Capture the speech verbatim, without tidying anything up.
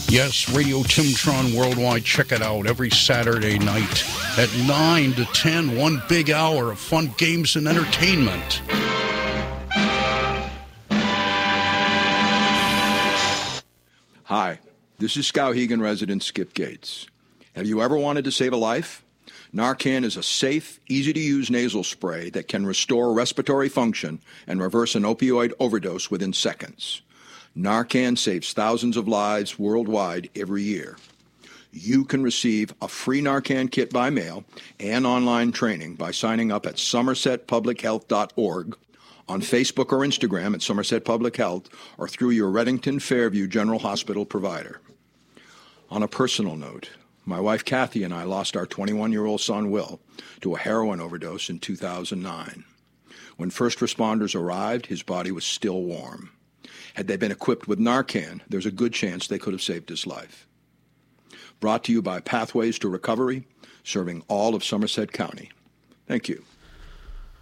Yes, Radio Timtron Worldwide. Check it out every Saturday night at nine to ten. One big hour of fun games and entertainment. Hi, this is Skowhegan resident Skip Gates. Have you ever wanted to save a life? Narcan is a safe, easy-to-use nasal spray that can restore respiratory function and reverse an opioid overdose within seconds. Narcan saves thousands of lives worldwide every year. You can receive a free Narcan kit by mail and online training by signing up at somerset public health dot org, on Facebook or Instagram at Somerset Public Health, or through your Reddington Fairview General Hospital provider. On a personal note, my wife Kathy and I lost our twenty-one-year-old son Will to a heroin overdose in two thousand nine. When first responders arrived, his body was still warm. Had they been equipped with Narcan, there's a good chance they could have saved his life. Brought to you by Pathways to Recovery, serving all of Somerset County. Thank you.